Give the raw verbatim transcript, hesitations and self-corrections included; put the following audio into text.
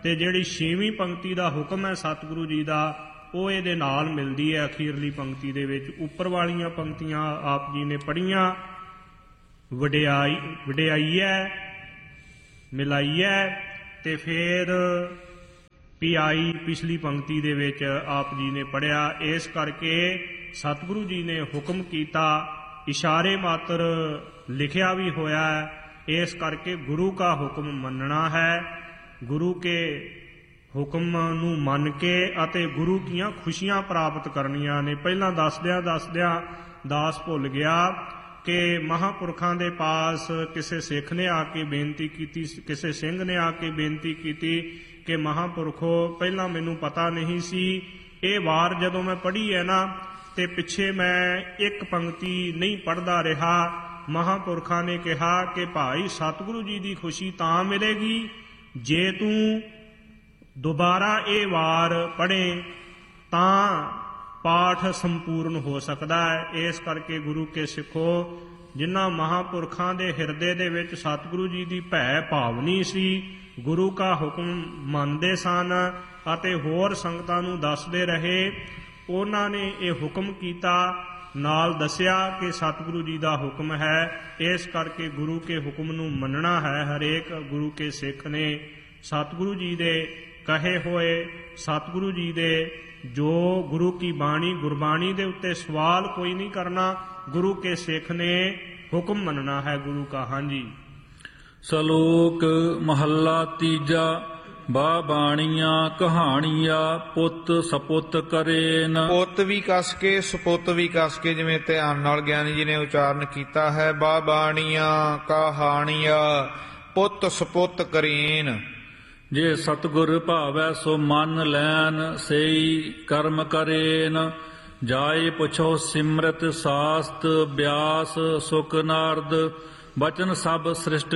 ਤੇ ਜਿਹੜੀ ਛੇਵੀਂ ਪੰਕਤੀ ਦਾ ਹੁਕਮ ਹੈ ਸਤਿਗੁਰੂ ਜੀ ਦਾ ਉਹ ਇਹਦੇ ਨਾਲ ਮਿਲਦੀ ਹੈ ਅਖੀਰਲੀ ਪੰਕਤੀ ਦੇ ਵਿੱਚ। ਉੱਪਰ ਵਾਲੀਆਂ ਪੰਕਤੀਆਂ ਆਪ ਜੀ ਨੇ ਪੜ੍ਹੀਆਂ, ਵਡਿਆਈ ਵਡਿਆਈਐ ਮਿਲਾਈਐ, ਤੇ ਫਿਰ ਪਿਆਈ ਪਿਛਲੀ ਪੰਕਤੀ ਦੇ ਵਿੱਚ ਆਪ ਜੀ ਨੇ ਪੜ੍ਹਿਆ। ਇਸ ਕਰਕੇ ਸਤਿਗੁਰੂ ਜੀ ਨੇ ਹੁਕਮ ਕੀਤਾ, ਇਸ਼ਾਰੇ ਮਾਤਰ ਲਿਖਿਆ ਵੀ ਹੋਇਆ ਹੈ। ਇਸ ਕਰਕੇ ਗੁਰੂ ਕਾ ਹੁਕਮ ਮੰਨਣਾ ਹੈ, ਗੁਰੂ ਕੇ ਹੁਕਮ ਨੂੰ ਮੰਨ ਕੇ ਅਤੇ ਗੁਰੂ ਦੀਆਂ ਖੁਸ਼ੀਆਂ ਪ੍ਰਾਪਤ ਕਰਨੀਆਂ ਨੇ। ਪਹਿਲਾਂ ਦੱਸਦਿਆਂ ਦੱਸਦਿਆਂ ਦਾਸ ਭੁੱਲ ਗਿਆ ਕਿ ਮਹਾਂਪੁਰਖਾਂ ਦੇ ਪਾਸ ਕਿਸੇ ਸਿੱਖ ਨੇ ਆ ਕੇ ਬੇਨਤੀ ਕੀਤੀ, ਕਿਸੇ ਸਿੰਘ ਨੇ ਆ ਕੇ ਬੇਨਤੀ ਕੀਤੀ ਕਿ ਮਹਾਂਪੁਰਖੋ ਪਹਿਲਾਂ ਮੈਨੂੰ ਪਤਾ ਨਹੀਂ ਸੀ, ਇਹ ਵਾਰ ਜਦੋਂ ਮੈਂ ਪੜ੍ਹੀ ਹੈ ਨਾ ਤੇ ਪਿੱਛੇ ਮੈਂ ਇੱਕ ਪੰਕਤੀ ਨਹੀਂ ਪੜ੍ਹਦਾ ਰਿਹਾ। ਮਹਾਂਪੁਰਖਾਂ ਨੇ ਕਿਹਾ ਕਿ ਭਾਈ ਸਤਿਗੁਰੂ ਜੀ ਦੀ ਖੁਸ਼ੀ ਤਾਂ ਮਿਲੇਗੀ ਜੇ ਤੂੰ ਦੁਬਾਰਾ ਇਹ ਵਾਰ ਪੜ੍ਹੇ ਤਾਂ ਪਾਠ ਸੰਪੂਰਨ ਹੋ ਸਕਦਾ ਹੈ। ਇਸ ਕਰਕੇ ਗੁਰੂ ਕੇ ਸਿੱਖੋ, ਜਿਨ੍ਹਾਂ ਮਹਾਂਪੁਰਖਾਂ ਦੇ ਹਿਰਦੇ ਦੇ ਵਿੱਚ ਸਤਿਗੁਰੂ ਜੀ ਦੀ ਭੈ ਭਾਵਨੀ ਸੀ, ਗੁਰੂ ਕਾ ਹੁਕਮ ਮੰਨਦੇ ਸਨ ਅਤੇ ਹੋਰ ਸੰਗਤਾਂ ਨੂੰ ਦੱਸਦੇ ਰਹੇ, ਉਹਨਾਂ ਨੇ ਇਹ ਹੁਕਮ ਕੀਤਾ, ਨਾਲ ਦੱਸਿਆ ਕਿ ਸਤਿਗੁਰੂ ਜੀ ਦਾ ਹੁਕਮ ਹੈ। ਇਸ ਕਰਕੇ ਗੁਰੂ ਕੇ ਹੁਕਮ ਨੂੰ ਮੰਨਣਾ ਹੈ। ਹਰੇਕ ਗੁਰੂ ਕੇ ਸਿੱਖ ਨੇ ਸਤਿਗੁਰੂ ਜੀ ਦੇ ਕਹੇ ਹੋਏ, ਸਤਿਗੁਰੂ ਜੀ ਦੇ ਜੋ ਗੁਰੂ ਕੀ ਬਾਣੀ ਗੁਰਬਾਣੀ ਦੇ ਉੱਤੇ ਸਵਾਲ ਕੋਈ ਨਹੀਂ ਕਰਨਾ, ਗੁਰੂ ਕੇ ਸਿੱਖ ਨੇ ਹੁਕਮ ਮੰਨਣਾ ਹੈ ਗੁਰੂ ਕਾ। ਹਾਂਜੀ। ਸਲੋਕ ਮਹੱਲਾ ਤੀਜਾ। ਬਾ ਬਾਣੀਆਂ ਕਹਾਣੀਆਂ ਪੁੱਤ ਸਪੁੱਤ ਕਰੇਨ। ਪੁੱਤ ਵੀ ਕਸ ਕੇ ਸਪੁੱਤ ਵੀ ਕਸ ਕੇ ਜਿਵੇਂ ਧਿਆਨ ਨਾਲ ਗਿਆਨੀ ਜੀ ਨੇ ਉਚਾਰਨ ਕੀਤਾ ਹੈ। ਬਾ ਬਾਣੀਆਂ ਕਹਾਣੀਆਂ ਪੁੱਤ ਸਪੁੱਤ ਕਰੇਨ। ਜੇ ਸਤਿਗੁਰ ਭਾਵੈ ਸੋ ਮੰਨ ਲੈਨ, ਸਈ ਕਰਮ ਕਰੇਨ। ਜਾਏ ਪੁੱਛੋ ਸਿਮਰਤ ਸਾਸਤ ਬਿਆਸ ਸੁਖ ਨਾਰਦ, ਬਚਨ ਸਭ ਸ੍ਰਿਸ਼ਟ